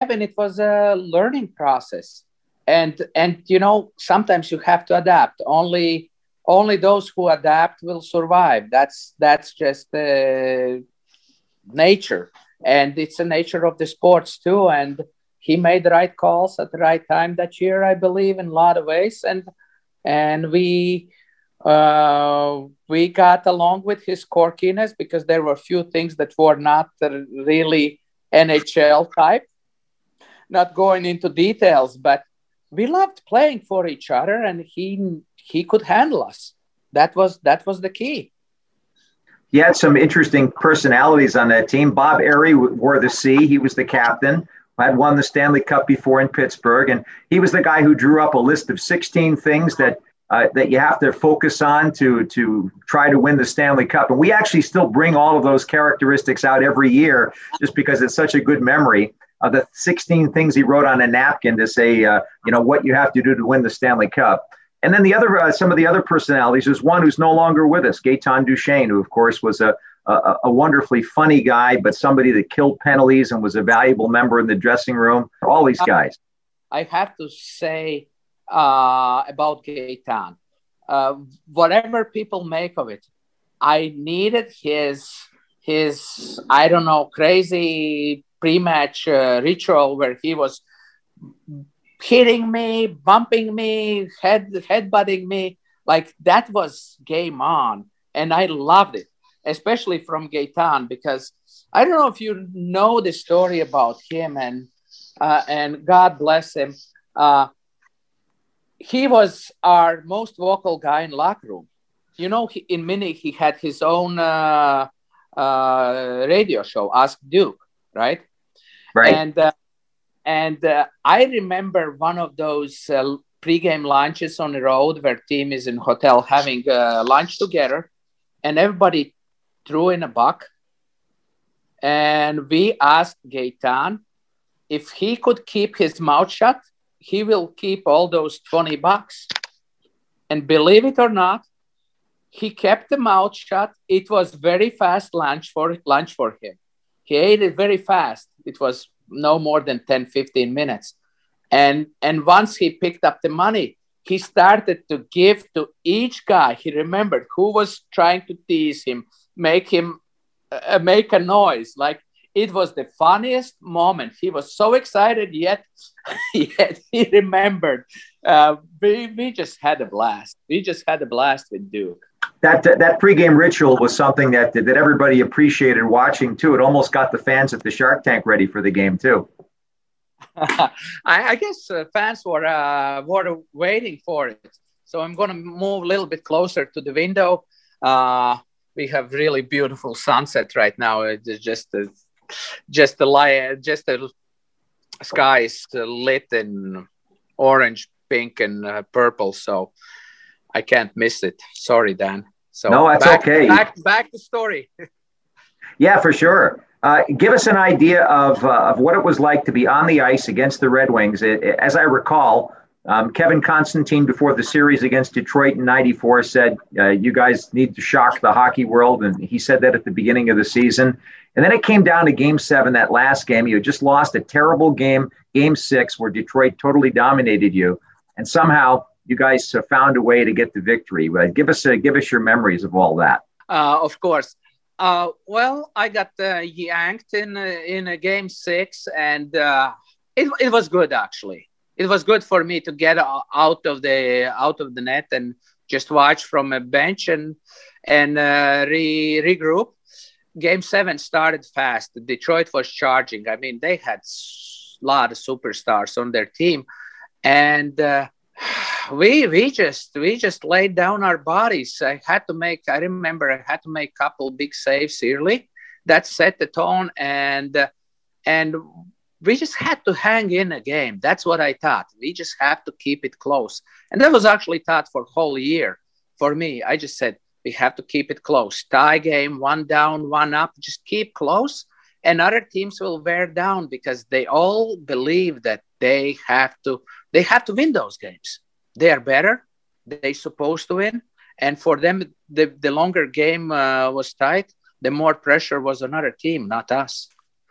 Kevin, it was a learning process, and sometimes you have to adapt. Only those who adapt will survive. That's just nature, and it's the nature of the sports too. And he made the right calls at the right time that year, I believe, in a lot of ways, and we got along with his quirkiness because there were a few things that were not really NHL type. Not going into details, but we loved playing for each other, and he could handle us. That was the key. He had some interesting personalities on that team. Bob Airey wore the C. He was the captain. Had won the Stanley Cup before in Pittsburgh, and he was the guy who drew up a list of 16 things that you have to focus on to try to win the Stanley Cup. And we actually still bring all of those characteristics out every year just because it's such a good memory. The 16 things he wrote on a napkin to say, what you have to do to win the Stanley Cup. And then the other, some of the other personalities, there's one who's no longer with us, Gaetan Duchesne, who of course was a wonderfully funny guy, but somebody that killed penalties and was a valuable member in the dressing room. All these guys. I have to say about Gaetan, whatever people make of it, I needed his crazy pre-match ritual where he was hitting me, bumping me, headbutting me. Like, that was game on. And I loved it, especially from Gaetan, because I don't know if you know the story about him, and God bless him. He was our most vocal guy in locker room. In Mini, he had his own radio show, Ask Duke, right? Right. And I remember one of those pregame lunches on the road where team is in hotel having lunch together, and everybody threw in a buck. And we asked Gaetan if he could keep his mouth shut, he will keep all those $20. And believe it or not, he kept the mouth shut. It was very fast lunch for him. He ate it very fast. It was no more than 10, 15 minutes. And once he picked up the money, he started to give to each guy. He remembered who was trying to tease him, make a noise. Like, it was the funniest moment. He was so excited, yet he remembered. We just had a blast. We just had a blast with Duke. That pregame ritual was something that everybody appreciated watching too. It almost got the fans at the Shark Tank ready for the game too. I guess fans were waiting for it. So I'm going to move a little bit closer to the window. We have really beautiful sunset right now. It's just the sky is lit in orange, pink, and purple. So I can't miss it. Sorry, Dan. So no, that's okay. Back to story. Yeah, for sure. Give us an idea of what it was like to be on the ice against the Red Wings. As I recall, Kevin Constantine, before the series against Detroit in '94, said, you guys need to shock the hockey world. And he said that at the beginning of the season. And then it came down to Game 7, that last game. You had just lost a terrible game, Game 6, where Detroit totally dominated you. And somehow you guys found a way to get the victory. Give us your memories of all that. Of course. Well, I got yanked in a Game 6, and it was good, actually. It was good for me to get out of the net and just watch from a bench and regroup. Game 7 started fast. Detroit was charging. I mean, they had a lot of superstars on their team, and we just laid down our bodies. I remember I had to make a couple big saves early. That set the tone, and we just had to hang in a game. That's what I thought. We just have to keep it close. And that was actually thought for a whole year. For me, I just said, we have to keep it close. Tie game, one down, one up. Just keep close. And other teams will wear down because they all believe that they have to win those games. They are better. They're supposed to win. And for them, the longer game was tight, the more pressure was on another team, not us.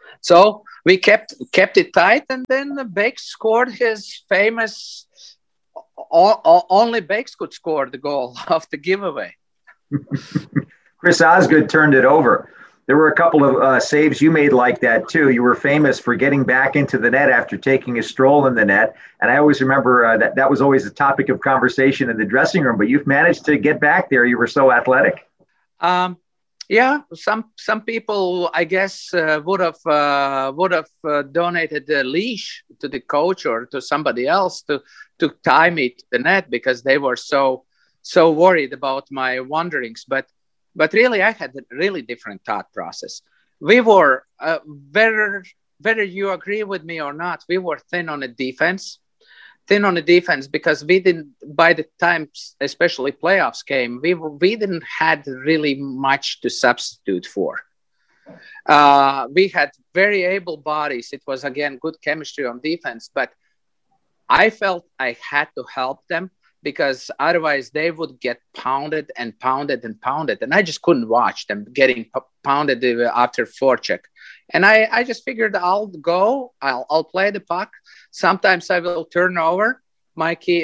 So we kept it tight, and then Bakes scored his famous. Only Bakes could score the goal of the giveaway. Chris Osgood turned it over. There were a couple of saves you made like that too. You were famous for getting back into the net after taking a stroll in the net, and I always remember that was always a topic of conversation in the dressing room. But you've managed to get back there. You were so athletic. Yeah, some people, I guess, would have donated the leash to the coach or to somebody else to tie me to the net because they were so worried about my wanderings. But really, I had a really different thought process. We were, whether you agree with me or not, we were thin on the defense because we didn't, by the time especially playoffs came, we didn't had really much to substitute for. We had very able bodies. It was, again, good chemistry on defense, but I felt I had to help them because otherwise they would get pounded and pounded and pounded. And I just couldn't watch them getting pounded after forecheck. And I just figured I'll go, I'll play the puck. Sometimes I will turn over. My key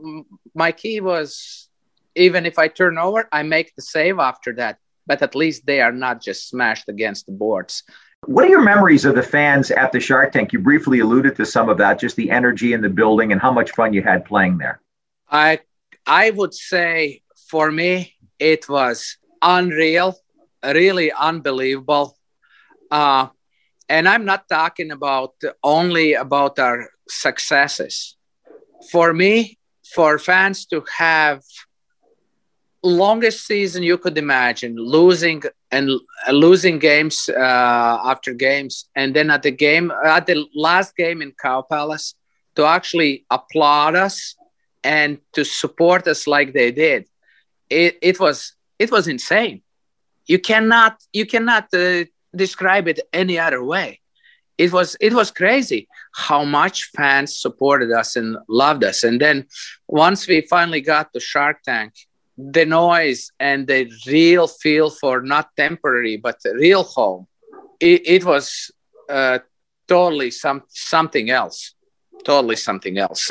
was, even if I turn over, I make the save after that. But at least they are not just smashed against the boards. What are your memories of the fans at the Shark Tank? You briefly alluded to some of that, just the energy in the building and how much fun you had playing there. I would say for me, it was unreal, really unbelievable. And I'm not talking only about our successes. For me, for fans to have longest season you could imagine, losing games after games, and then at the last game in Cow Palace, to actually applaud us and to support us like they did, it was insane. You cannot describe it any other way. It was crazy how much fans supported us and loved us. And then once we finally got to Shark Tank, the noise and the real feel for not temporary but real home, it was totally something else. Totally something else.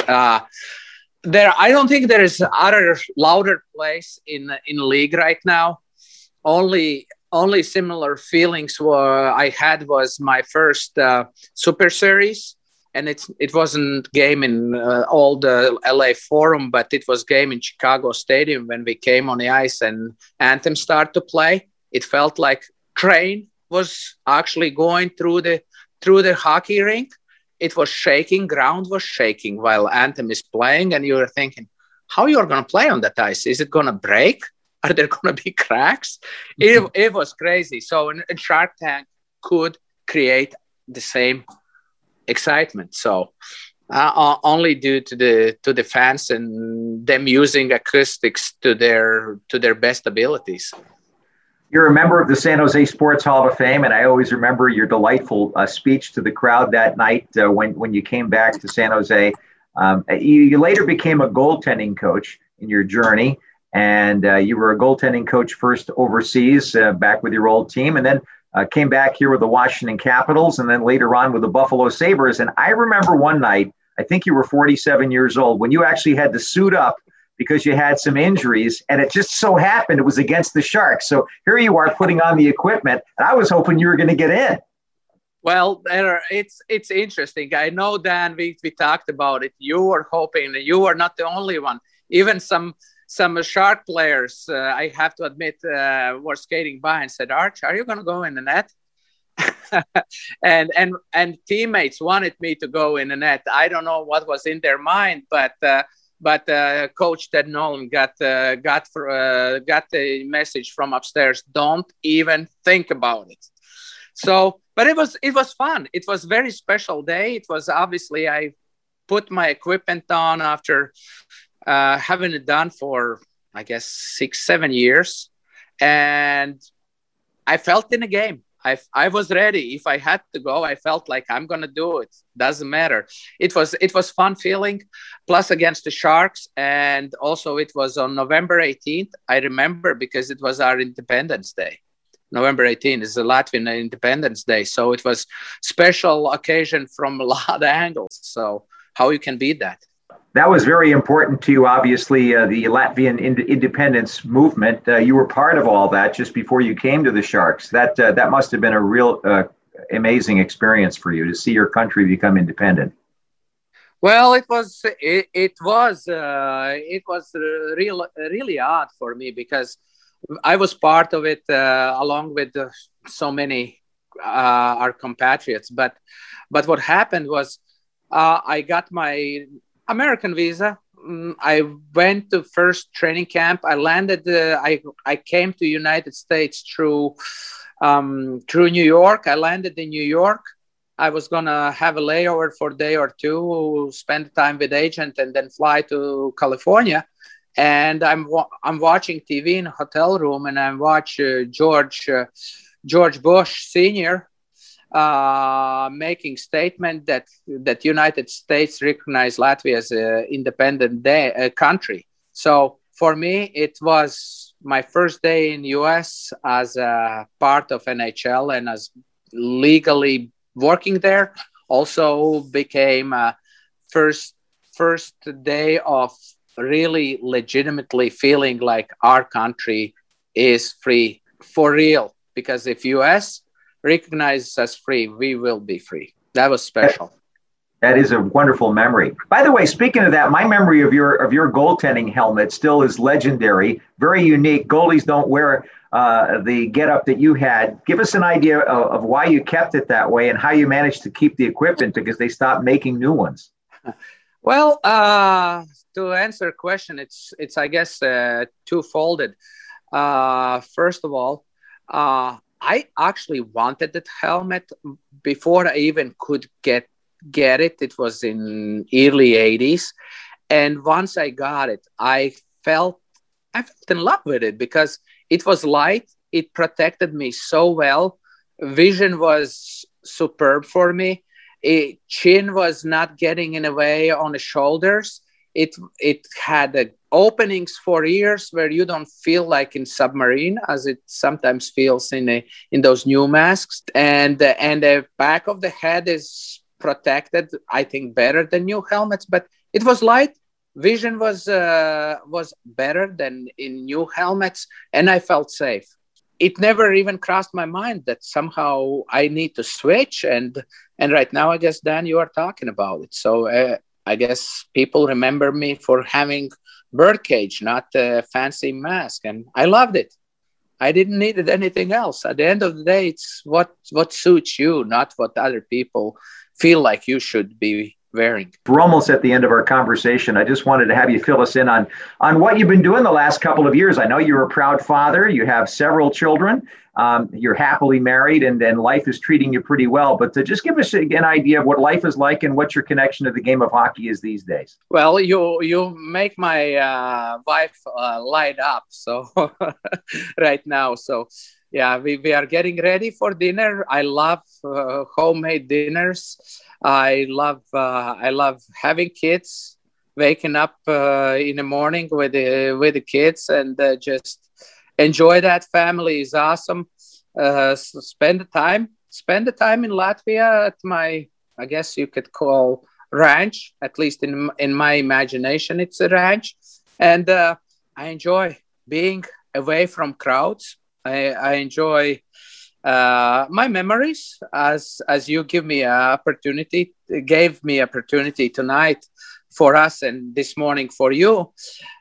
I don't think there is other louder place in the league right now. Only similar feelings I had was my first Super Series, and it wasn't game in all the LA Forum, but it was game in Chicago Stadium when we came on the ice and Anthem started to play. It felt like train was actually going through the hockey rink. It was shaking, ground was shaking while Anthem is playing, and you were thinking, how you're going to play on that ice? Is it going to break? Are there going to be cracks? It was crazy. So in Shark Tank could create the same excitement. So only due to the fans and them using acoustics to their best abilities. You're a member of the San Jose Sports Hall of Fame, and I always remember your delightful speech to the crowd that night when you came back to San Jose. You later became a goaltending coach in your journey, and you were a goaltending coach first overseas back with your old team, and then came back here with the Washington Capitals, and then later on with the Buffalo Sabres. And I remember one night, I think you were 47 years old, when you actually had to suit up because you had some injuries, and it just so happened it was against the Sharks. So here you are putting on the equipment, and I was hoping you were going to get in. Well, it's interesting. I know, Dan, we talked about it. You were hoping, you were not the only one. Even some Shark players, I have to admit, were skating by and said, "Arch, are you going to go in the net?" and teammates wanted me to go in the net. I don't know what was in their mind, but Coach Ted Nolan got the message from upstairs. Don't even think about it. So, but it was fun. It was a very special day. It was obviously, I put my equipment on after having it done for, I guess, 6-7 years, and I felt in the game. I was ready. If I had to go, I felt like I'm going to do it. Doesn't matter. It was fun feeling, plus against the Sharks. And also it was on November 18th. I remember because it was our Independence Day. November 18 is the Latvian Independence Day. So it was special occasion from a lot of angles. So how you can beat that? That was very important to you, obviously, the Latvian independence movement. You were part of all that just before you came to the Sharks. That must have been a real amazing experience for you to see your country become independent. Well, it was really odd for me because I was part of it along with so many our compatriots. But what happened was I got my American visa. I went to first training camp. I landed. I came to United States through New York. I landed in New York. I was gonna have a layover for a day or two, spend time with agent, and then fly to California. And I'm watching TV in a hotel room, and I watch George Bush Sr. Making statement that United States recognize Latvia as an independent country. So for me, it was my first day in U.S. as a part of NHL and as legally working there. Also became first day of really legitimately feeling like our country is free for real. Because if U.S. recognizes us free, we will be free. That was special. That is a wonderful memory. By the way, speaking of that, my memory of your goaltending helmet still is legendary, very unique. Goalies don't wear the getup that you had. Give us an idea of why you kept it that way and how you managed to keep the equipment because they stopped making new ones. Well, to answer a question, it's I guess two-folded. First of all, I actually wanted that helmet before I even could get it. It was in early 80s. And once I got it, I felt in love with it because it was light. It protected me so well. Vision was superb for me. Chin was not getting in the way on the shoulders. It had openings for ears where you don't feel like in submarine as it sometimes feels in those new masks. And the back of the head is protected, I think, better than new helmets. But it was light. Vision was better than in new helmets, and I felt safe. It never even crossed my mind that somehow I need to switch. And right now, I guess, Dan, you are talking about it. So I guess people remember me for having birdcage, not a fancy mask. And I loved it. I didn't need anything else. At the end of the day, it's what suits you, not what other people feel like you should be wearing. We're almost at the end of our conversation. I just wanted to have you fill us in on what you've been doing the last couple of years. I know you're a proud father. You have several children. You're happily married, and life is treating you pretty well. But to just give us an idea of what life is like and what your connection to the game of hockey is these days. Well, you make my wife light up. So right now, so yeah, we are getting ready for dinner. I love homemade dinners. I love having kids, waking up in the morning with the kids, and just enjoy that. Family is awesome. Spend the time in Latvia at my, I guess you could call, ranch. At least in my imagination, it's a ranch, and I enjoy being away from crowds. I enjoy my memories as you gave me opportunity tonight for us and this morning for you.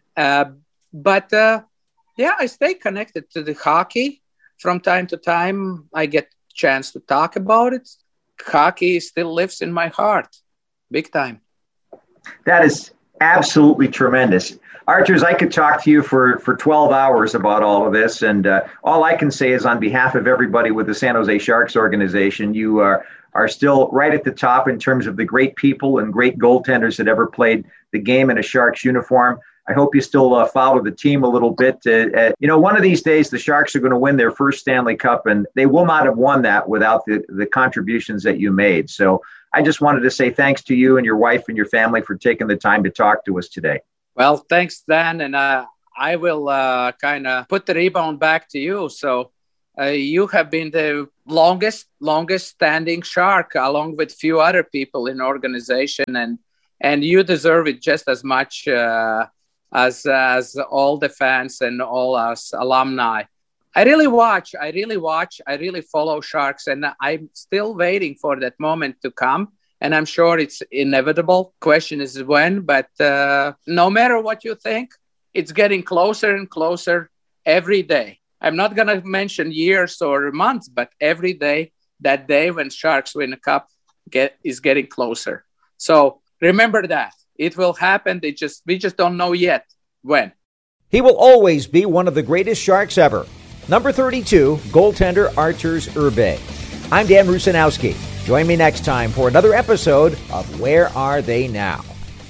But I stay connected to the hockey. From time to time, I get a chance to talk about it. Hockey still lives in my heart, big time. That is absolutely tremendous. Arturs, I could talk to you for 12 hours about all of this. And all I can say is on behalf of everybody with the San Jose Sharks organization, you are still right at the top in terms of the great people and great goaltenders that ever played the game in a Sharks uniform. I hope you still follow the team a little bit. One of these days, the Sharks are going to win their first Stanley Cup, and they will not have won that without the contributions that you made. So I just wanted to say thanks to you and your wife and your family for taking the time to talk to us today. Well, thanks, Dan. And I will kind of put the rebound back to you. So You have been the longest standing Shark, along with few other people in organization, and you deserve it just as much as all the fans and all us alumni. I really follow Sharks, and I'm still waiting for that moment to come. And I'm sure it's inevitable. Question is when, but no matter what you think, it's getting closer and closer every day. I'm not going to mention years or months, but every day, that day when Sharks win a cup is getting closer. So remember that. It will happen. We just don't know yet when. He will always be one of the greatest Sharks ever. Number 32, goaltender Arturs Irbe. I'm Dan Rusanowski. Join me next time for another episode of Where Are They Now?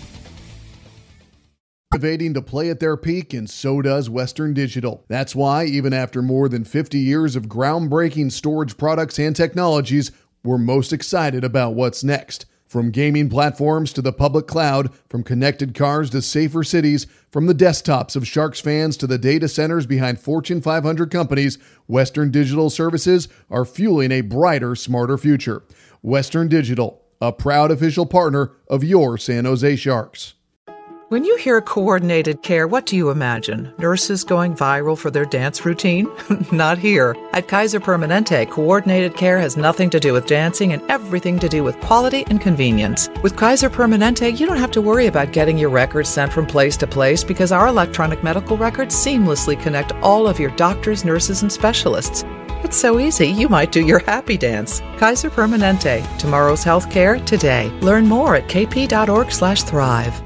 Innovating to play at their peak, and so does Western Digital. That's why, even after more than 50 years of groundbreaking storage products and technologies, we're most excited about what's next. From gaming platforms to the public cloud, from connected cars to safer cities, from the desktops of Sharks fans to the data centers behind Fortune 500 companies, Western Digital services are fueling a brighter, smarter future. Western Digital, a proud official partner of your San Jose Sharks. When you hear coordinated care, what do you imagine? Nurses going viral for their dance routine? Not here. At Kaiser Permanente, coordinated care has nothing to do with dancing and everything to do with quality and convenience. With Kaiser Permanente, you don't have to worry about getting your records sent from place to place because our electronic medical records seamlessly connect all of your doctors, nurses, and specialists. It's so easy, you might do your happy dance. Kaiser Permanente. Tomorrow's healthcare today. Learn more at kp.org/thrive.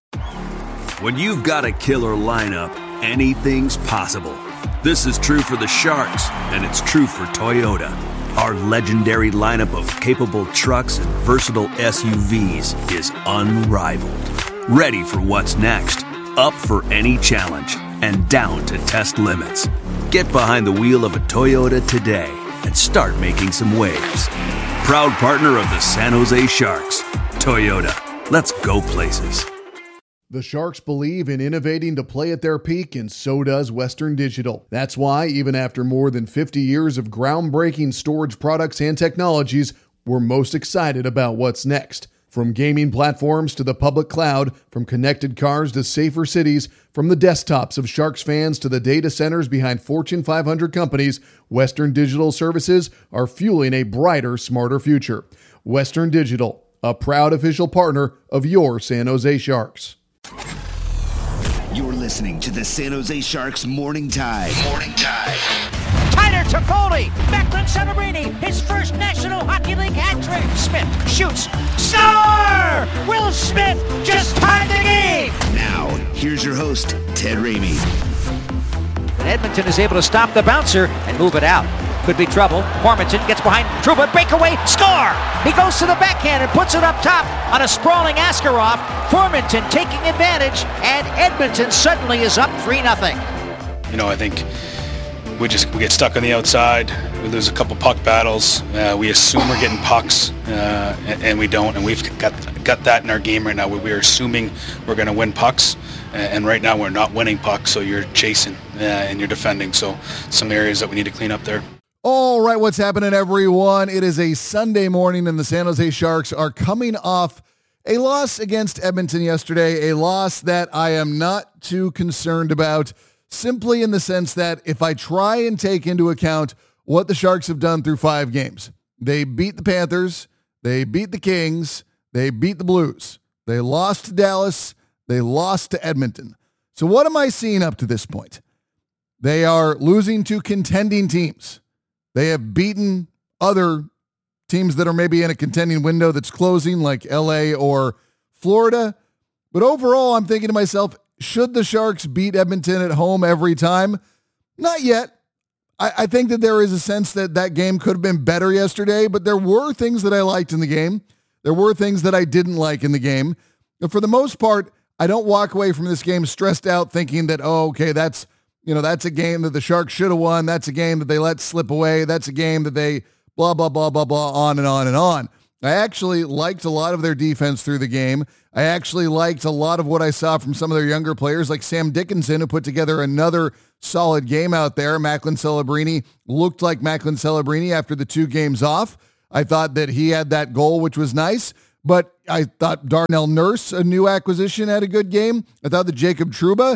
When you've got a killer lineup, anything's possible. This is true for the Sharks, and it's true for Toyota. Our legendary lineup of capable trucks and versatile SUVs is unrivaled. Ready for what's next, up for any challenge, and down to test limits. Get behind the wheel of a Toyota today and start making some waves. Proud partner of the San Jose Sharks, Toyota. Let's go places. The Sharks believe in innovating to play at their peak, and so does Western Digital. That's why, even after more than 50 years of groundbreaking storage products and technologies, we're most excited about what's next. From gaming platforms to the public cloud, from connected cars to safer cities, from the desktops of Sharks fans to the data centers behind Fortune 500 companies, Western Digital services are fueling a brighter, smarter future. Western Digital, a proud official partner of your San Jose Sharks. You're listening to the San Jose Sharks Morning Tide. Morning Tide. Tyler Toffoli, Macklin Celebrini, his first National Hockey League hat trick. Smith shoots. Star! Will Smith just tied the game. Now, here's your host, Ted Ramey. And Edmonton is able to stop the bouncer and move it out. Could be trouble. Formanton gets behind Trouba, breakaway, score! He goes to the backhand and puts it up top on a sprawling Askarov. Formanton taking advantage, and Edmonton suddenly is up 3-0. You know, I think we get stuck on the outside. We lose a couple puck battles. We assume we're getting pucks, and we don't. And we've got that in our game right now. We're assuming we're going to win pucks, and right now we're not winning pucks. So you're chasing and you're defending. So some areas that we need to clean up there. All right, what's happening, everyone? It is a Sunday morning, and the San Jose Sharks are coming off a loss against Edmonton yesterday, a loss that I am not too concerned about, simply in the sense that if I try and take into account what the Sharks have done through 5 games, they beat the Panthers, they beat the Kings, they beat the Blues, they lost to Dallas, they lost to Edmonton. So what am I seeing up to this point? They are losing to contending teams. They have beaten other teams that are maybe in a contending window that's closing, like LA or Florida. But overall, I'm thinking to myself, should the Sharks beat Edmonton at home every time? Not yet. I think that there is a sense that that game could have been better yesterday, but there were things that I liked in the game. There were things that I didn't like in the game. But for the most part, I don't walk away from this game stressed out thinking that, oh, okay, that's a game that the Sharks should have won. That's a game that they let slip away. That's a game that they blah, blah, blah, blah, blah, on and on and on. I actually liked a lot of their defense through the game. I actually liked a lot of what I saw from some of their younger players like Sam Dickinson, who put together another solid game out there. Macklin Celebrini looked like Macklin Celebrini after the 2 games off. I thought that he had that goal, which was nice. But I thought Darnell Nurse, a new acquisition, had a good game. I thought that Jacob Trouba,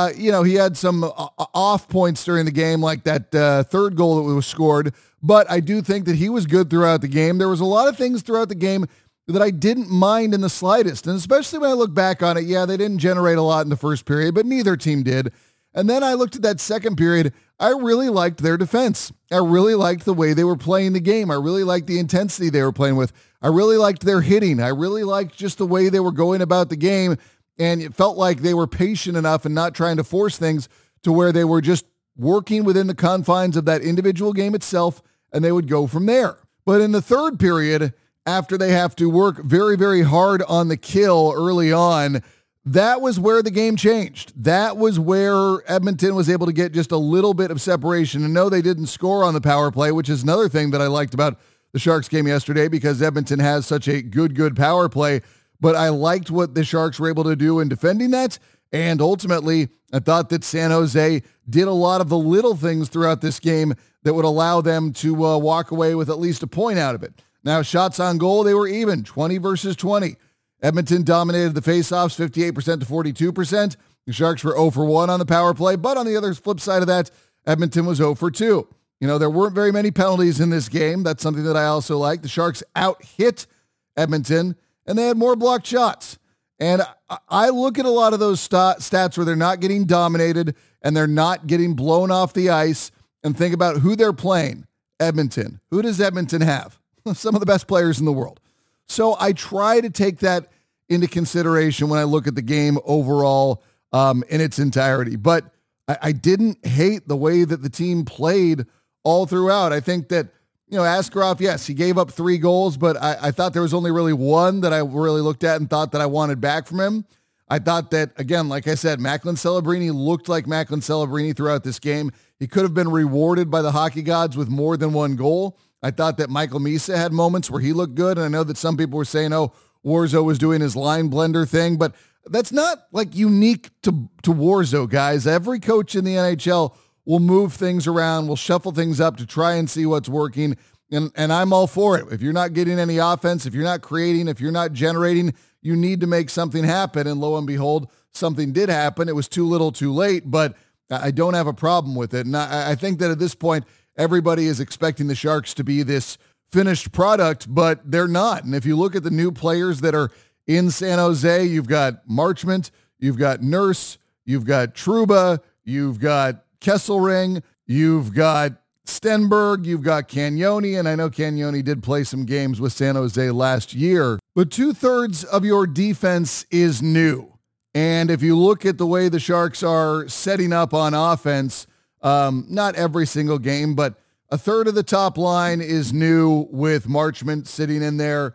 he had some off points during the game, like that third goal that was scored. But I do think that he was good throughout the game. There was a lot of things throughout the game that I didn't mind in the slightest. And especially when I look back on it, yeah, they didn't generate a lot in the first period, but neither team did. And then I looked at that second period. I really liked their defense. I really liked the way they were playing the game. I really liked the intensity they were playing with. I really liked their hitting. I really liked just the way they were going about the game. And it felt like they were patient enough and not trying to force things to where they were just working within the confines of that individual game itself, and they would go from there. But in the third period, after they have to work very, very hard on the kill early on, that was where the game changed. That was where Edmonton was able to get just a little bit of separation. And no, they didn't score on the power play, which is another thing that I liked about the Sharks game yesterday, because Edmonton has such a good power play. But I liked what the Sharks were able to do in defending that. And ultimately, I thought that San Jose did a lot of the little things throughout this game that would allow them to walk away with at least a point out of it. Now, shots on goal, they were even, 20 versus 20. Edmonton dominated the faceoffs, 58% to 42%. The Sharks were 0 for 1 on the power play, but on the other flip side of that, Edmonton was 0 for 2. There weren't very many penalties in this game. That's something that I also like. The Sharks out-hit Edmonton, and they had more blocked shots. And I look at a lot of those stats where they're not getting dominated and they're not getting blown off the ice, and think about who they're playing. Edmonton. Who does Edmonton have? Some of the best players in the world. So I try to take that into consideration when I look at the game overall in its entirety. But I didn't hate the way that the team played all throughout. I think that, Askarov, yes, he gave up 3 goals, but I thought there was only really one that I really looked at and thought that I wanted back from him. I thought that, again, like I said, Macklin Celebrini looked like Macklin Celebrini throughout this game. He could have been rewarded by the hockey gods with more than 1 goal. I thought that Michael Misa had moments where he looked good, and I know that some people were saying, Warzo was doing his line blender thing, but that's not unique to Warzo, guys. Every coach in the NHL will move things around, will shuffle things up to try and see what's working, and I'm all for it. If you're not getting any offense, if you're not creating, if you're not generating, you need to make something happen, and lo and behold, something did happen. It was too little too late, but I don't have a problem with it, and I think that at this point, everybody is expecting the Sharks to be this finished product, but they're not. And if you look at the new players that are in San Jose, you've got Marchment, you've got Nurse, you've got Trouba, you've got Kesselring, you've got Stenberg, you've got Cagnoni, and I know Cagnoni did play some games with San Jose last year, but 2/3 of your defense is new. And if you look at the way the Sharks are setting up on offense, not every single game, but 1/3 of the top line is new with Marchment sitting in there.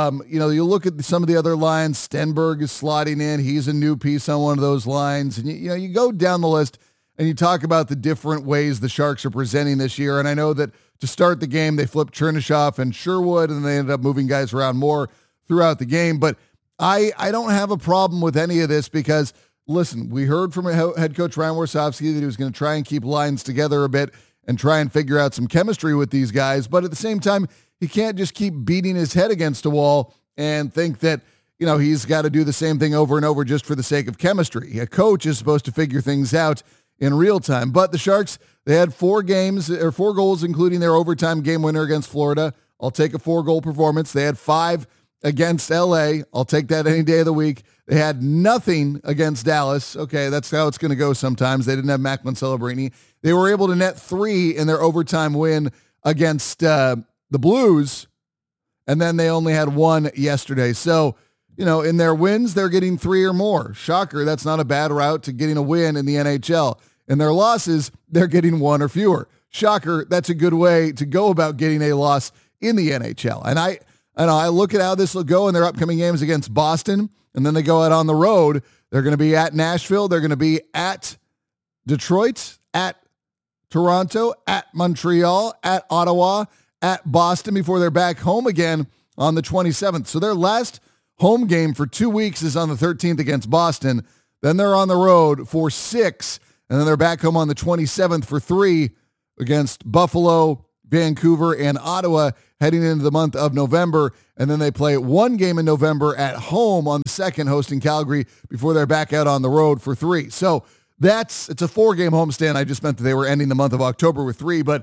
You look at some of the other lines, Stenberg is slotting in. He's a new piece on one of those lines. And you go down the list and you talk about the different ways the Sharks are presenting this year. And I know that to start the game, they flipped Chernishoff and Sherwood, and they ended up moving guys around more throughout the game. But I don't have a problem with any of this because, listen, we heard from head coach Ryan Warsofsky that he was going to try and keep lines together a bit and try and figure out some chemistry with these guys. But at the same time, he can't just keep beating his head against a wall and think that, he's got to do the same thing over and over just for the sake of chemistry. A coach is supposed to figure things out in real time. But the Sharks, they had 4 goals, including their overtime game winner against Florida. I'll take a 4-goal performance. They had 5 against LA. I'll take that any day of the week. They had nothing against Dallas. Okay, that's how it's going to go sometimes. They didn't have Macklin Celebrini. They were able to net 3 in their overtime win against the Blues, and then they only had 1 yesterday. So, in their wins, they're getting 3 or more. Shocker, that's not a bad route to getting a win in the NHL. In their losses, they're getting 1 or fewer. Shocker, that's a good way to go about getting a loss in the NHL. And I look at how this will go in their upcoming games against Boston, and then they go out on the road. They're going to be at Nashville. They're going to be at Detroit, at Toronto, at Montreal, at Ottawa, at Boston before they're back home again on the 27th. So their last home game for 2 weeks is on the 13th against Boston. Then they're on the road for 6, and then they're back home on the 27th for 3 against Buffalo, Vancouver, and Ottawa heading into the month of November. And then they play 1 game in November at home on the 2nd, hosting Calgary, before they're back out on the road for 3. So it's a 4-game homestand. I just meant that they were ending the month of October with 3. But,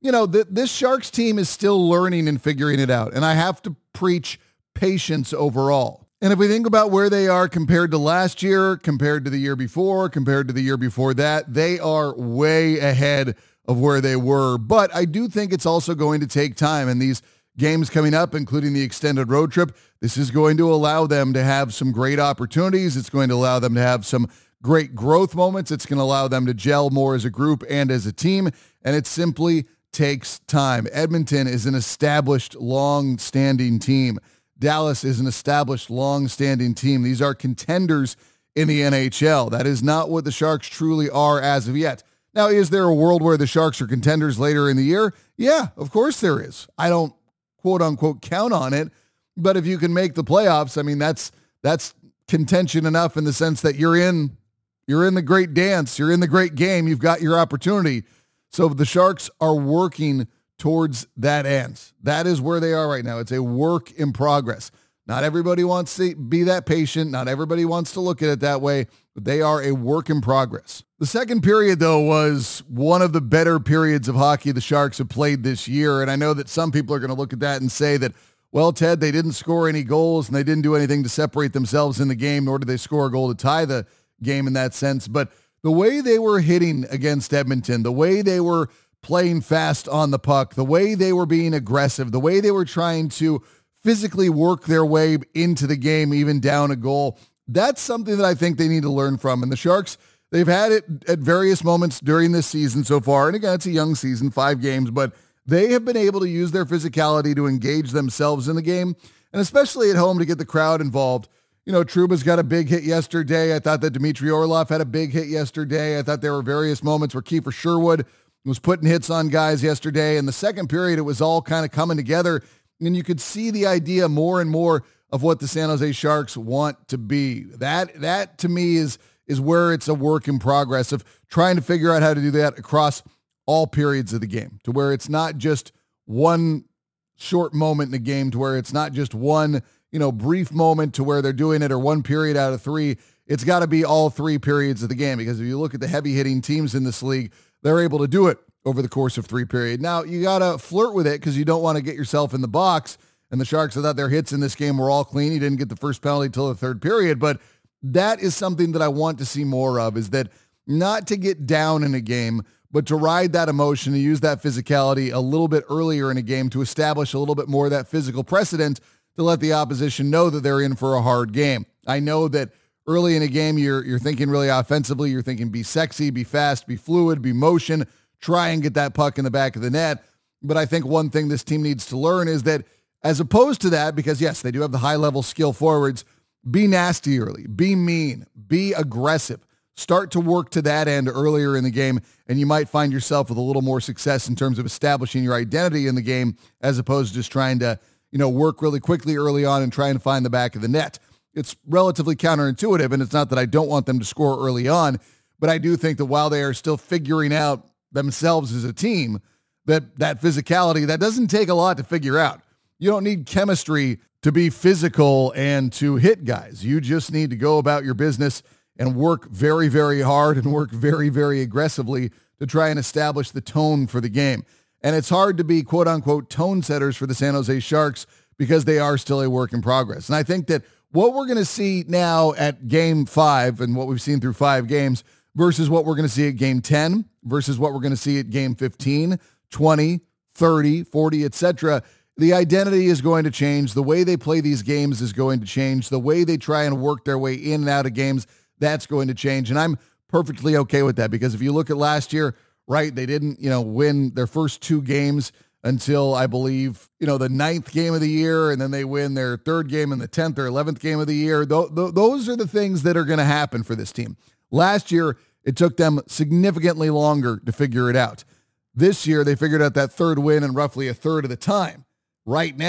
this Sharks team is still learning and figuring it out. And I have to preach patience overall. And if we think about where they are compared to last year, compared to the year before, compared to the year before that, they are way ahead of where they were. But I do think it's also going to take time. And these games coming up, including the extended road trip, this is going to allow them to have some great opportunities. It's going to allow them to have some great growth moments. It's going to allow them to gel more as a group and as a team. And it simply takes time. Edmonton is an established, long-standing team. Dallas is an established, long-standing team. These are contenders in the NHL. That is not what the Sharks truly are as of yet. Now, is there a world where the Sharks are contenders later in the year? Yeah, of course there is. I don't quote-unquote count on it, but if you can make the playoffs, I mean, that's contention enough in the sense that you're in the great dance, you're in the great game, you've got your opportunity. So the Sharks are working towards that end. That is where they are right now. It's a work in progress. Not everybody wants to be that patient. Not everybody wants to look at it that way, but they are a work in progress. The second period, though, was one of the better periods of hockey the Sharks have played this year. And I know that some people are going to look at that and say that, well, Ted, they didn't score any goals and they didn't do anything to separate themselves in the game, nor did they score a goal to tie the game in that sense. But the way they were hitting against Edmonton, the way they were playing fast on the puck, the way they were being aggressive, the way they were trying to physically work their way into the game, even down a goal, that's something that I think they need to learn from. And the Sharks, they've had it at various moments during this season so far. And again, it's a young season, 5 games, but they have been able to use their physicality to engage themselves in the game, and especially at home to get the crowd involved. Trouba's got a big hit yesterday. I thought that Dmitry Orlov had a big hit yesterday. I thought there were various moments where Kiefer Sherwood was putting hits on guys yesterday. In the second period, it was all kind of coming together, and you could see the idea more and more of what the San Jose Sharks want to be. That to me is where it's a work in progress of trying to figure out how to do that across all periods of the game, to where it's not just one short moment in the game, to where it's not just one brief moment to where they're doing it, or one period out of 3. It's got to be all 3 periods of the game, because if you look at the heavy hitting teams in this league, they're able to do it over the course of 3 periods. Now, you got to flirt with it because you don't want to get yourself in the box. And the Sharks, I thought their hits in this game were all clean. You didn't get the first penalty until the 3rd period, but that is something that I want to see more of, is that not to get down in a game, but to ride that emotion, to use that physicality a little bit earlier in a game to establish a little bit more of that physical precedent to let the opposition know that they're in for a hard game. I know that early in a game, you're thinking really offensively. You're thinking be sexy, be fast, be fluid, be motion, try and get that puck in the back of the net. But I think one thing this team needs to learn is that, as opposed to that, because yes, they do have the high-level skill forwards, be nasty early, be mean, be aggressive. Start to work to that end earlier in the game, and you might find yourself with a little more success in terms of establishing your identity in the game, as opposed to just trying to, work really quickly early on and try and find the back of the net. It's relatively counterintuitive, and it's not that I don't want them to score early on, but I do think that while they are still figuring out themselves as a team, that physicality, that doesn't take a lot to figure out. You don't need chemistry to be physical and to hit guys. You just need to go about your business and work very, very hard and work very, very aggressively to try and establish the tone for the game. And it's hard to be quote-unquote tone setters for the San Jose Sharks because they are still a work in progress. And I think that what we're going to see now at Game 5 and what we've seen through 5 games versus what we're going to see at Game 10 versus what we're going to see at Game 15, 20, 30, 40, etc., the identity is going to change. The way they play these games is going to change. The way they try and work their way in and out of games, that's going to change. And I'm perfectly okay with that, because if you look at last year, right, they didn't, win their first 2 games until, I believe, the 9th game of the year, and then they win their 3rd game in the 10th or 11th game of the year. Those are the things that are going to happen for this team. Last year, it took them significantly longer to figure it out. This year, they figured out that 3rd win in roughly a third of the time. Right now,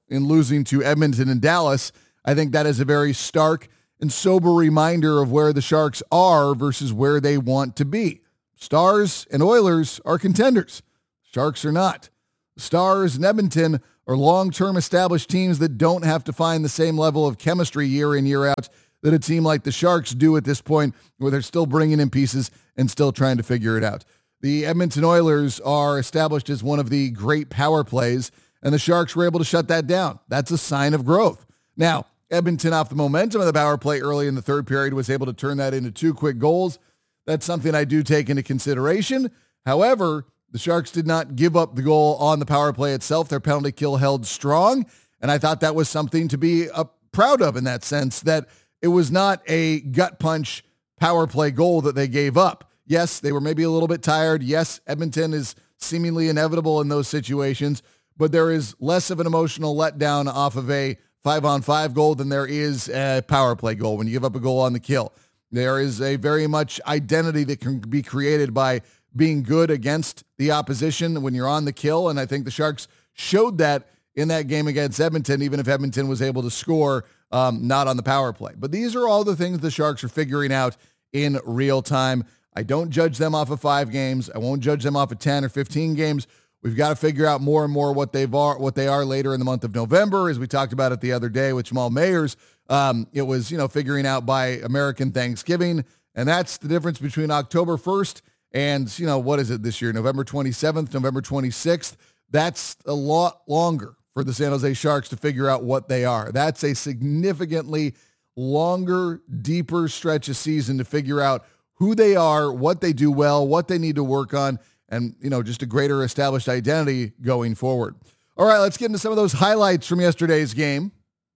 in losing to Edmonton and Dallas. I think that is a very stark and sober reminder of where the Sharks are versus where they want to be. Stars and Oilers are contenders. Sharks are not. Stars and Edmonton are long-term established teams that don't have to find the same level of chemistry year in, year out that a team like the Sharks do at this point, where they're still bringing in pieces and still trying to figure it out. The Edmonton Oilers are established as one of the great power plays, and the Sharks were able to shut that down. That's a sign of growth. Now, Edmonton, off the momentum of the power play early in the third period, was able to turn that into 2 quick goals. That's something I do take into consideration. However, the Sharks did not give up the goal on the power play itself. Their penalty kill held strong, and I thought that was something to be proud of in that sense, that it was not a gut punch power play goal that they gave up. Yes, they were maybe a little bit tired. Yes, Edmonton is seemingly inevitable in those situations, but there is less of an emotional letdown off of a 5-on-5 goal than there is a power play goal when you give up a goal on the kill. There is a very much identity that can be created by being good against the opposition when you're on the kill, and I think the Sharks showed that in that game against Edmonton, even if Edmonton was able to score not on the power play. But these are all the things the Sharks are figuring out in real time. I don't judge them off of 5 games. I won't judge them off of 10 or 15 games. We've got to figure out more and more what they are later in the month of November, as we talked about it the other day with Jamal Mayers. It was, figuring out by American Thanksgiving, and that's the difference between October 1st and, what is it this year, November 27th, November 26th. That's a lot longer for the San Jose Sharks to figure out what they are. That's a significantly longer, deeper stretch of season to figure out who they are, what they do well, what they need to work on, and, just a greater established identity going forward. All right, let's get into some of those highlights from yesterday's game.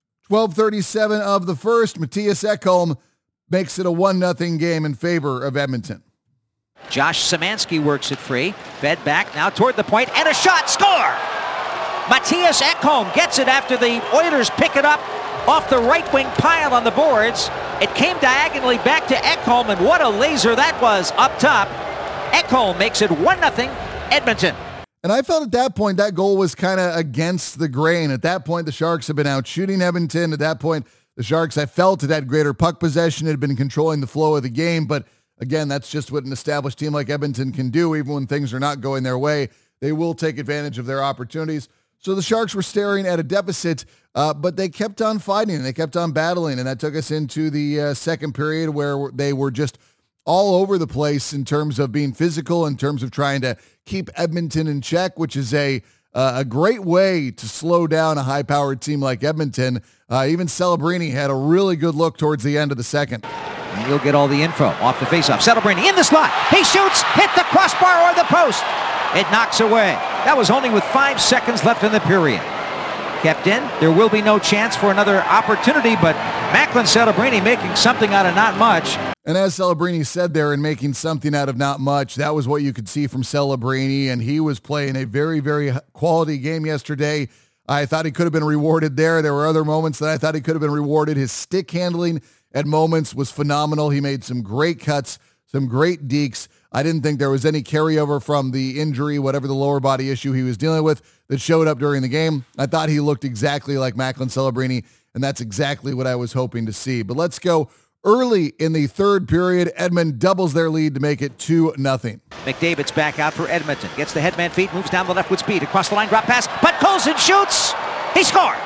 12:37 of the first, Mattias Ekholm makes it a 1-0 game in favor of Edmonton. Josh Szymanski works it free. Fed back now toward the point, and a shot, score! Mattias Ekholm gets it after the Oilers pick it up off the right wing pile on the boards. It came diagonally back to Ekholm, and what a laser that was up top. Ekholm makes it 1-0 Edmonton. And I felt at that point that goal was kind of against the grain. At that point, the Sharks had been out shooting Edmonton. At that point, the Sharks, I felt, had greater puck possession, had been controlling the flow of the game. But again, that's just what an established team like Edmonton can do. Even when things are not going their way, they will take advantage of their opportunities. So the Sharks were staring at a deficit, but they kept on fighting and they kept on battling. And that took us into the second period, where they were just all over the place in terms of being physical, in terms of trying to keep Edmonton in check, which is a great way to slow down a high-powered team like Edmonton. Even Celebrini had a really good look towards the end of the second. And you'll get all the info off the faceoff. Celebrini in the slot. He shoots, hit the crossbar or the post. It knocks away. That was only with 5 seconds left in the period. Kept in. There will be no chance for another opportunity, but Macklin Celebrini making something out of not much. And as Celebrini said there, in making something out of not much, that was what you could see from Celebrini, and he was playing a very, very quality game yesterday. I thought he could have been rewarded there. There were other moments that I thought he could have been rewarded. His stick handling at moments was phenomenal. He made some great cuts, some great dekes. I didn't think there was any carryover from the injury, whatever the lower body issue he was dealing with, that showed up during the game. I thought he looked exactly like Macklin Celebrini, and that's exactly what I was hoping to see. But let's go early in the third period. Edmonton doubles their lead to make it 2-0. McDavid's back out for Edmonton. Gets the headman feet, moves down the left with speed. Across the line, drop pass, but Colson shoots. He scores.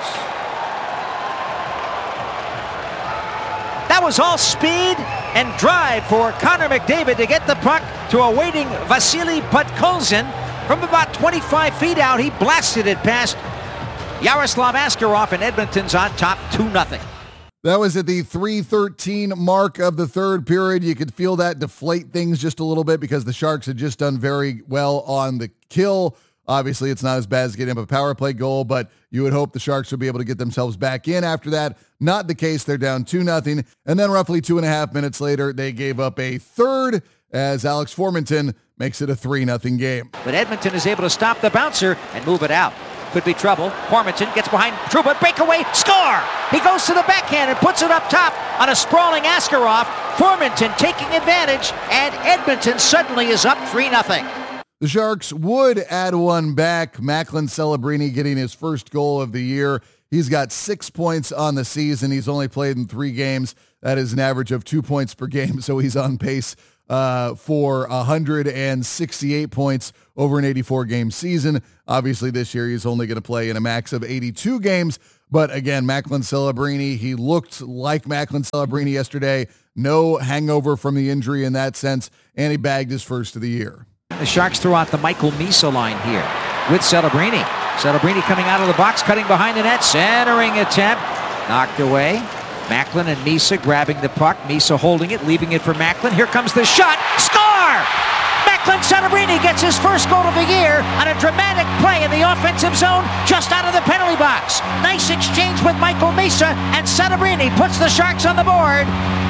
That was all speed and drive for Connor McDavid to get the puck to a waiting Vasily Podkolzin. From about 25 feet out, he blasted it past Yaroslav Askarov, and Edmonton's on top 2-0. That was at the 3:13 mark of the third period. You could feel that deflate things just a little bit because the Sharks had just done very well on the kill. Obviously, it's not as bad as getting up a power play goal, but you would hope the Sharks would be able to get themselves back in after that. Not the case. They're down 2-0. And then roughly 2.5 minutes later, they gave up a third as Alex Formenton makes it a 3-0 game. But Edmonton is able to stop the bouncer and move it out. Could be trouble. Formenton gets behind Trouba, breakaway, score! He goes to the backhand and puts it up top on a sprawling Askarov. Formenton taking advantage, and Edmonton suddenly is up 3-0. The Sharks would add one back. Macklin Celebrini getting his first goal of the year. He's got 6 points on the season. He's only played in 3 games. That is an average of 2 points per game, so he's on pace for 168 points over an 84-game season. Obviously, this year he's only going to play in a max of 82 games. But again, Macklin Celebrini, he looked like Macklin Celebrini yesterday. No hangover from the injury in that sense, and he bagged his first of the year. The Sharks throw out the Michael Misa line here with Celebrini. Celebrini coming out of the box, cutting behind the net, centering attempt, knocked away. Macklin and Misa grabbing the puck. Misa holding it, leaving it for Macklin. Here comes the shot. Score! Macklin Celebrini gets his first goal of the year on a dramatic play in the offensive zone just out of the penalty box. Nice exchange with Michael Misa, and Celebrini puts the Sharks on the board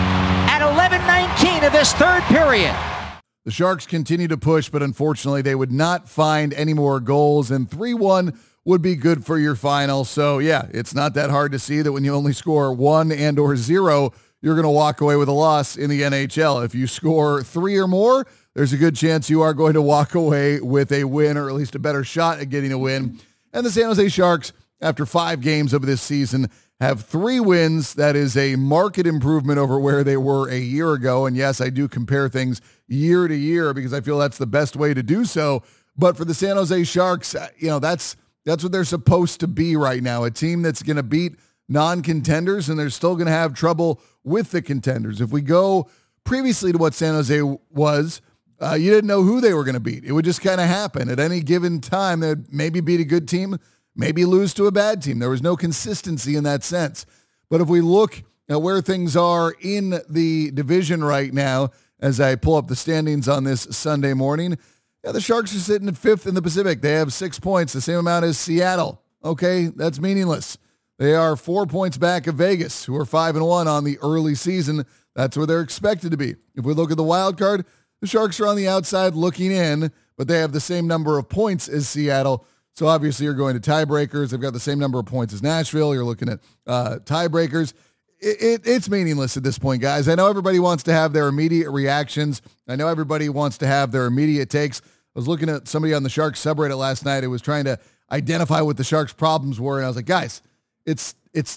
at 11:19 of this third period. The Sharks continue to push, but unfortunately they would not find any more goals, and 3-1 would be good for your final. So yeah, it's not that hard to see that when you only score 1 and or 0, you're going to walk away with a loss in the NHL. If you score 3 or more, there's a good chance you are going to walk away with a win, or at least a better shot at getting a win. And the San Jose Sharks, after 5 games of this season, have 3 wins. That is a marked improvement over where they were a year ago. And yes, I do compare things year to year because I feel that's the best way to do so. But for the San Jose Sharks, that's what they're supposed to be right now. A team that's going to beat non-contenders, and they're still going to have trouble with the contenders. If we go previously to what San Jose was, you didn't know who they were going to beat. It would just kind of happen. At any given time, they'd maybe beat a good team, maybe lose to a bad team. There was no consistency in that sense. But if we look at where things are in the division right now, as I pull up the standings on this Sunday morning, the Sharks are sitting at 5th in the Pacific. They have 6 points, the same amount as Seattle. Okay, that's meaningless. They are 4 points back of Vegas, who are 5-1 on the early season. That's where they're expected to be. If we look at the wild card, the Sharks are on the outside looking in, but they have the same number of points as Seattle. So obviously you're going to tiebreakers. They've got the same number of points as Nashville. You're looking at tiebreakers. It's meaningless at this point, guys. I know everybody wants to have their immediate reactions. I know everybody wants to have their immediate takes. I was looking at somebody on the Sharks subreddit last night who was trying to identify what the Sharks' problems were, and I was like, guys, it's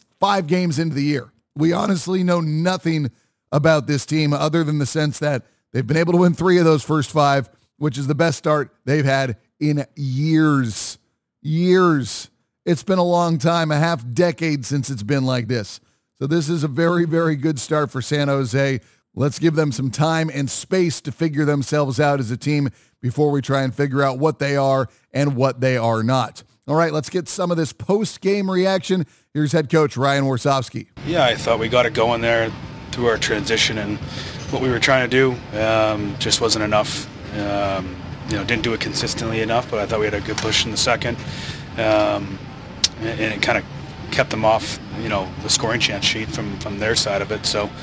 5 games into the year. We honestly know nothing about this team other than the sense that they've been able to win 3 of those first 5, which is the best start they've had in years. It's been a long time, a half decade since it's been like this. So this is a very, very good start for San Jose. Let's give them some time and space to figure themselves out as a team before we try and figure out what they are and what they are not. All right, let's get some of this post-game reaction. Here's head coach Ryan Warsofsky. Yeah, I thought we got it going there through our transition, and what we were trying to do just wasn't enough. Didn't do it consistently enough, but I thought we had a good push in the second, and it kind of kept them off, the scoring chance sheet from their side of it. So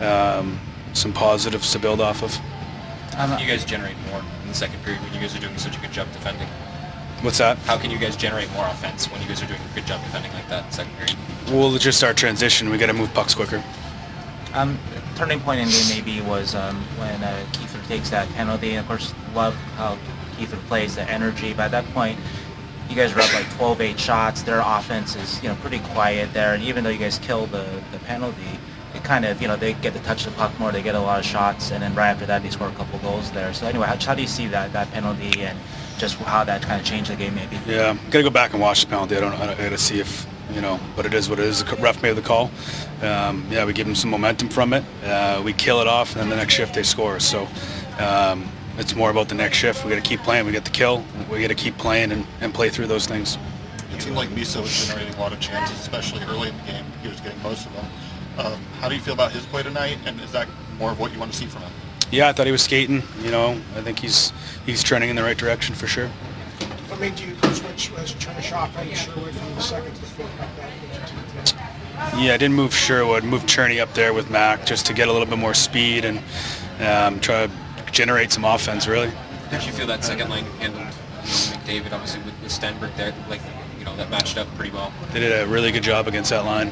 some positives to build off of. How can you guys generate more in the second period when you guys are doing such a good job defending? What's that? How can you guys generate more offense when you guys are doing a good job defending like that in the second period? Well, just our transition. We got to move pucks quicker. Turning point in the game maybe was when Kiefer takes that penalty. Of course, love how Kiefer plays, the energy. But at that point, you guys were up like 12-8 shots. Their offense is pretty quiet there. And even though you guys killed the penalty, it kind of they get to touch the puck more. They get a lot of shots, and then right after that, they score a couple goals there. So anyway, how do you see that penalty and just how that kind of changed the game maybe? Yeah, got to go back and watch the penalty. I got to see if. But it is what it is. The ref made the call. We give them some momentum from it. We kill it off, and then the next shift they score. So it's more about the next shift. We got to keep playing. We get the kill. We got to keep playing and play through those things. It seemed like Misa was generating a lot of chances, especially early in the game. He was getting most of them. How do you feel about his play tonight, and is that more of what you want to see from him? Yeah, I thought he was skating. I think he's trending in the right direction for sure. What made you switch turn a shot from Sherwood from the second to the fourth like that? Yeah, I didn't move Sherwood, moved Cherney up there with Mac just to get a little bit more speed and try to generate some offense, really. Did you feel that second line handled McDavid, obviously, with Stenberg there, that matched up pretty well? They did a really good job against that line.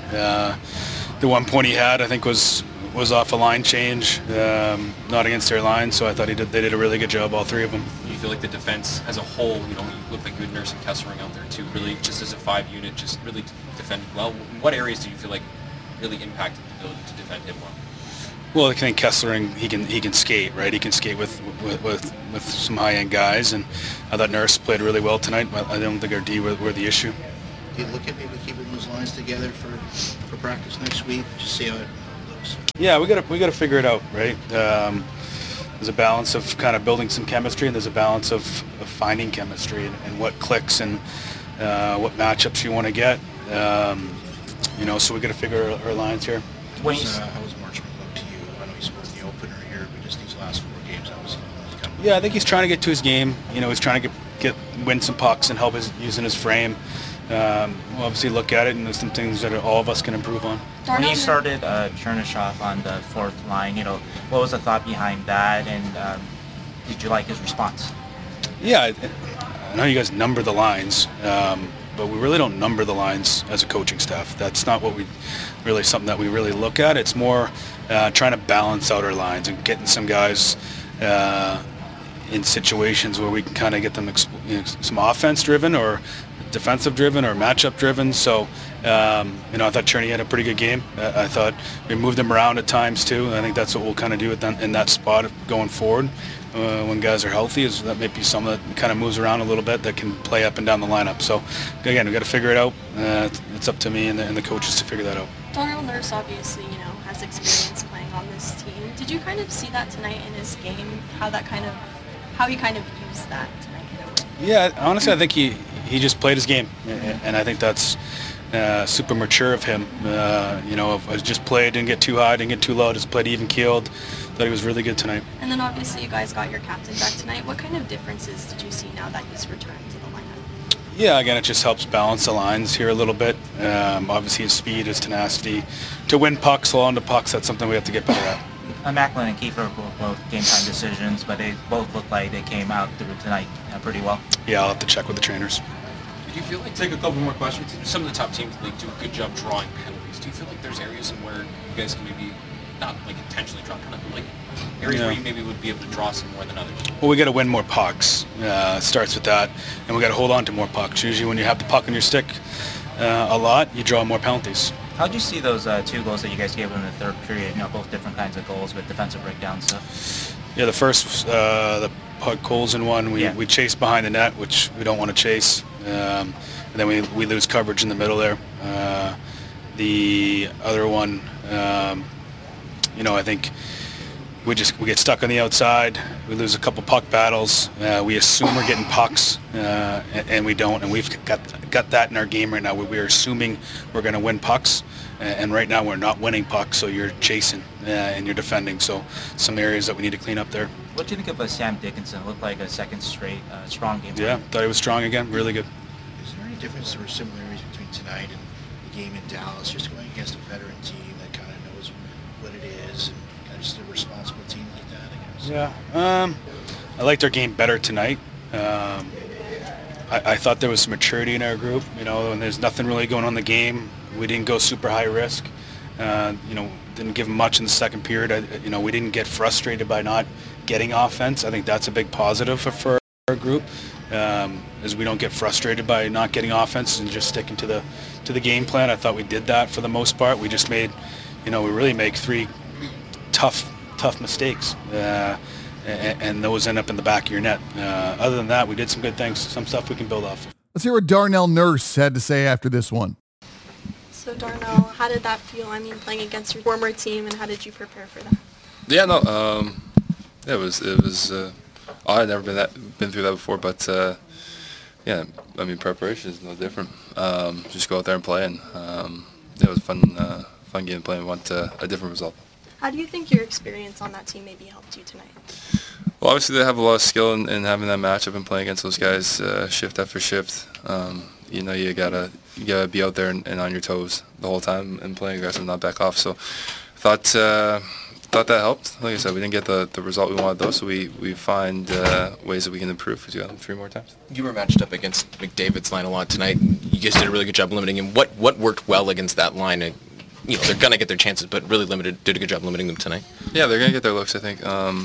The one point he had, I think, was off a line change, not against their line, so I thought they did a really good job, all 3 of them. Do you feel like the defense as a whole, you look like good Nurse and Kessering out there too, really just as a 5 unit, just really defended well. What areas do you feel like really impacted the ability to defend him well? Well, I think Kessering, he can skate, right? He can skate with some high-end guys, and I thought Nurse played really well tonight. I don't think our D were the issue. Do you look at maybe keeping those lines together for practice next week? Just see how it looks. Yeah, we gotta figure it out, right? There's a balance of kind of building some chemistry, and there's a balance of finding chemistry and what clicks and what matchups you want to get. So we got to figure our lines here. How was Marchment look to you? I know he scored the opener here, but just these last 4 games, Yeah, I think he's trying to get to his game. He's trying to win some pucks and help using his frame. We'll obviously look at it, and there's some things that all of us can improve on. When you started Chernyshov on the 4th line, what was the thought behind that, and did you like his response? Yeah, I know you guys number the lines, but we really don't number the lines as a coaching staff. That's not something that we really look at. It's more trying to balance out our lines and getting some guys in situations where we can kind of get them some offense driven or defensive driven or matchup driven. So I thought Cherny had a pretty good game. I thought we moved him around at times too, and I think that's what we'll kind of do in that spot going forward when guys are healthy. Is that might be someone that kind of moves around a little bit that can play up and down the lineup. So again, we got to figure it out. It's up to me and the coaches to figure that out. Darnell Nurse obviously has experience playing on this team. Did you kind of see that tonight in his game? How he kind of used that tonight? Yeah, honestly, I think he just played his game, and I think that's super mature of him. Just played, didn't get too high, didn't get too low, just played even keeled. Thought he was really good tonight. And then obviously you guys got your captain back tonight. What kind of differences did you see now that he's returned to the lineup? Yeah, again, it just helps balance the lines here a little bit. Obviously his speed, his tenacity. To win pucks, hold on to pucks, that's something we have to get better at. Macklin and Kiefer were both game-time decisions, but they both looked like they came out through tonight pretty well. Yeah, I'll have to check with the trainers. Did you feel like, take a couple more questions, some of the top teams in the league do a good job drawing penalties. Do you feel like there's areas in where you guys can maybe not intentionally draw, kind of like areas where you maybe would be able to draw some more than others? Well, we got to win more pucks. It starts with that, and we got to hold on to more pucks. Usually when you have the puck on your stick a lot, you draw more penalties. How did you see those 2 goals that you guys gave in the 3rd period? Both different kinds of goals with defensive breakdowns. So. Yeah, the first, the puck goals in one, we chased behind the net, which we don't want to chase. And then we lose coverage in the middle there. The other one, I think we get stuck on the outside. We lose a couple puck battles. We assume we're getting pucks, and we don't. And we've got that in our game right now. We're assuming we're going to win pucks, and right now we're not winning pucks. So you're chasing and you're defending. So some areas that we need to clean up there. What do you think of Sam Dickinson? Looked like a second straight strong game. Yeah, thought he was strong again. Really good. Is there any difference or similarities between tonight and the game in Dallas? Just going against a veteran team that kind of knows what it is and kind of just a responsible team like that, I guess. Yeah. I liked our game better tonight. I thought there was some maturity in our group, and there's nothing really going on in the game. We didn't go super high risk. Didn't give much in the second period. We didn't get frustrated by not getting offense. I think that's a big positive for our group, is we don't get frustrated by not getting offense and just sticking to the game plan. I thought we did that for the most part. We just made, we really make 3 tough mistakes, and those end up in the back of your net. Other than that, we did some good things, some stuff we can build off. Let's hear what Darnell Nurse had to say after this one. So Darnell, how did that feel? Playing against your former team, and how did you prepare for that? Yeah, no, it was. I had never been through that before, but preparation is no different. Just go out there and play, and it was a fun game to play, and want a different result. How do you think your experience on that team maybe helped you tonight? Well, obviously they have a lot of skill in having that matchup and playing against those guys shift after shift. You gotta be out there and on your toes the whole time and playing aggressive, not back off. So thought that helped. Like I said, we didn't get the result we wanted though, so we find ways that we can improve because we got them 3 more times. You were matched up against McDavid's line a lot tonight. You guys did a really good job limiting him. What worked well against that line? They're gonna get their chances, but really did a good job limiting them tonight. Yeah, they're gonna get their looks, I think.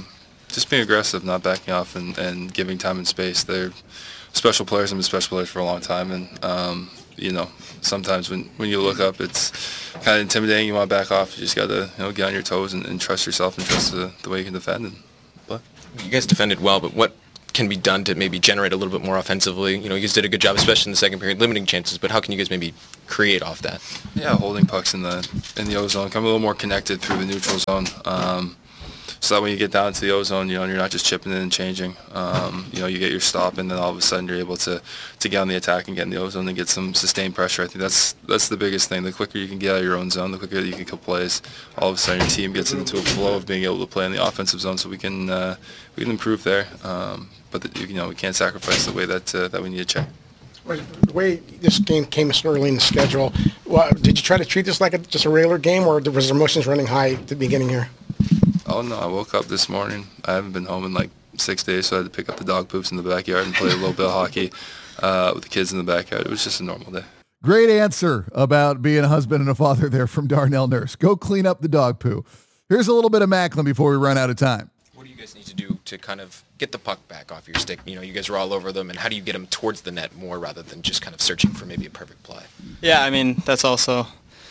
just being aggressive, not backing off, and giving time and space. They're special players. I've been special players for a long time, and sometimes when you look up, it's kind of intimidating. You want to back off. You just got to get on your toes and trust yourself and trust the way you can defend. But you guys defended well, but what can be done to maybe generate a little bit more offensively? You guys did a good job, especially in the second period, limiting chances, but how can you guys maybe create off that? Yeah, holding pucks in the O-zone, come a little more connected through the neutral zone. So that when you get down to the O-zone, you're not just chipping in and changing. You get your stop, and then all of a sudden you're able to get on the attack and get in the O-zone and get some sustained pressure. I think that's the biggest thing. The quicker you can get out of your own zone, the quicker you can kill plays. All of a sudden your team gets into a flow of being able to play in the offensive zone, so we can improve there. But we can't sacrifice the way that we need to check. The way this game came so early in the schedule, did you try to treat this like just a regular game, or was emotions running high at the beginning here? Oh, no, I woke up this morning. I haven't been home in like 6 days, so I had to pick up the dog poops in the backyard and play a little bit of hockey with the kids in the backyard. It was just a normal day. Great answer about being a husband and a father there from Darnell Nurse. Go clean up the dog poo. Here's a little bit of Macklin before we run out of time. What do you guys need to do to kind of get the puck back off your stick? You guys are all over them, and how do you get them towards the net more rather than just kind of searching for maybe a perfect play? Yeah, I mean, that's also,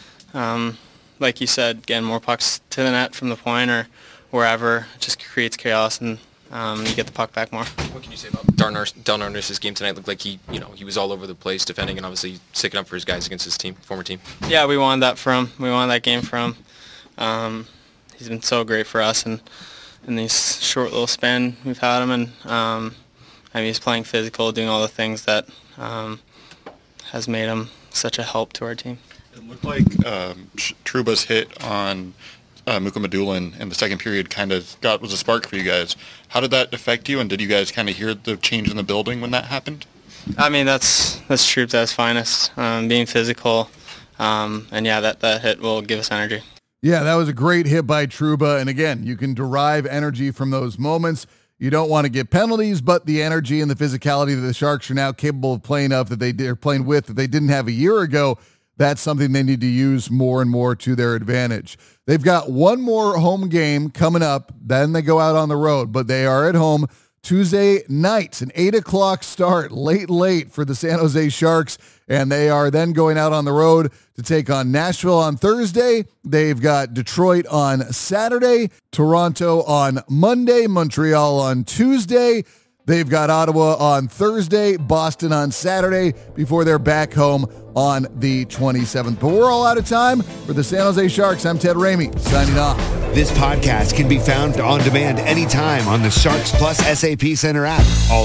like you said, getting more pucks to the net from the point or wherever. It just creates chaos, and you get the puck back more. What can you say about Darnell Nurse's game tonight? Looked like he was all over the place defending and obviously sticking up for his guys against his former team. Yeah, we wanted that from him. We wanted that game from him. He's been so great for us, and in these short little span we've had him, and he's playing physical, doing all the things that has made him such a help to our team. It looked like Trouba's hit on Mukhamadullin in the second period was a spark for you guys. How did that affect you, and did you guys kind of hear the change in the building when that happened? I mean, that's Trouba at his finest, being physical, and yeah, that hit will give us energy. Yeah, that was a great hit by Trouba, and again, you can derive energy from those moments. You don't want to get penalties, but the energy and the physicality that the Sharks are now capable of playing that they didn't have a year ago, that's something they need to use more and more to their advantage. They've got one more home game coming up, then they go out on the road, but they are at home Tuesday night, an 8 o'clock start, late for the San Jose Sharks, and they are then going out on the road to take on Nashville on Thursday. They've got Detroit on Saturday, Toronto on Monday, Montreal on Tuesday. They've got Ottawa on Thursday, Boston on Saturday, before they're back home on the 27th. But we're all out of time. For the San Jose Sharks, I'm Ted Ramey, signing off. This podcast can be found on demand anytime on the Sharks Plus SAP Center app. All